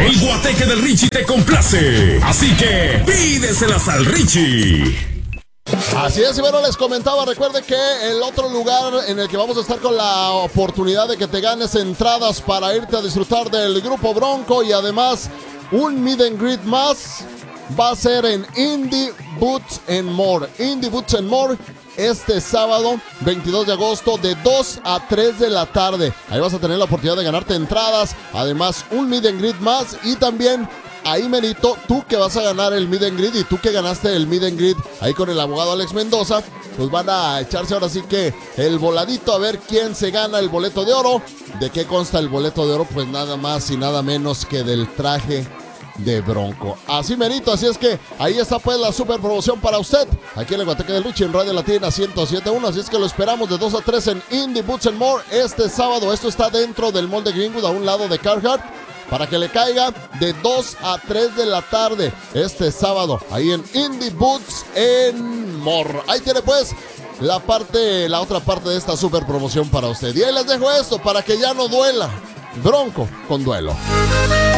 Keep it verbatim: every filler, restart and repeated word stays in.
El guateque del Richie te complace. Así que pídeselas al Richie. Así es, y bueno, les comentaba, recuerde que el otro lugar en el que vamos a estar con la oportunidad de que te ganes entradas para irte a disfrutar del Grupo Bronco y además un meet and greet más va a ser en Indie Boots and More. Indie Boots and More este sábado veintidós de agosto de dos a tres de la tarde. Ahí vas a tener la oportunidad de ganarte entradas, además un meet and greet más y también ahí merito, tú que vas a ganar el meet and greet y tú que ganaste el meet and greet ahí con el abogado Alex Mendoza, pues van a echarse ahora sí que el voladito a ver quién se gana el boleto de oro. ¿De qué consta el boleto de oro? Pues nada más y nada menos que del traje de Bronco. Así merito, así es que ahí está pues la super promoción para usted, aquí en el Guateque del Richie en Radio Latina ciento siete punto uno, así es que lo esperamos de dos a tres en Indie Boots and More este sábado. Esto está dentro del Mall de Greenwood, a un lado de Carhartt, para que le caiga de dos a tres de la tarde este sábado, ahí en Indie Boots and More. Ahí tiene pues la parte, la otra parte de esta super promoción para usted. Y ahí les dejo esto para que ya no duela. Bronco con duelo.